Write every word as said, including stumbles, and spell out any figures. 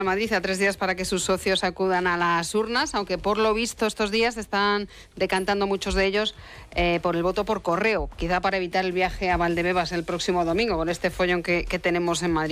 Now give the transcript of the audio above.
Madrid a tres días para que sus socios acudan a las urnas, aunque por lo visto estos días están decantando muchos de ellos eh, por el voto por correo, quizá para evitar el viaje a Valdebebas el próximo domingo con este follón que, que tenemos en Madrid.